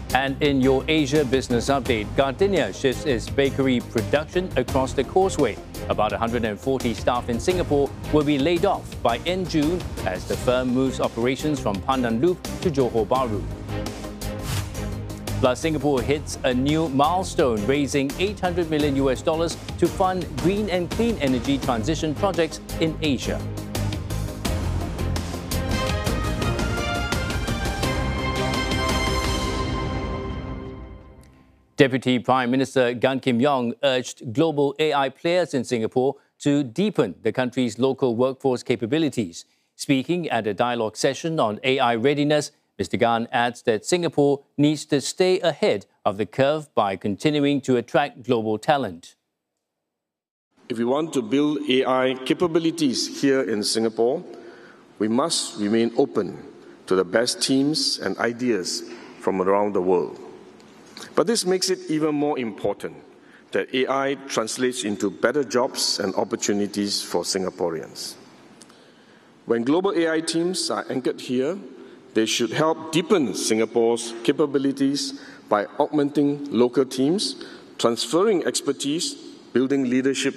And in your Asia Business Update, Gardenia shifts its bakery production across the causeway. About 140 staff in Singapore will be laid off by end June as the firm moves operations from Pandan Loop to Johor Bahru. Plus, Singapore hits a new milestone, raising $800 million to fund green and clean energy transition projects in Asia. Deputy Prime Minister Gan Kim Yong urged global AI players in Singapore to deepen the country's local workforce capabilities. Speaking at a dialogue session on AI readiness, Mr. Gan adds that Singapore needs to stay ahead of the curve by continuing to attract global talent. If we want to build AI capabilities here in Singapore, we must remain open to the best teams and ideas from around the world. But this makes it even more important that AI translates into better jobs and opportunities for Singaporeans. When global AI teams are anchored here, they should help deepen Singapore's capabilities by augmenting local teams, transferring expertise, building leadership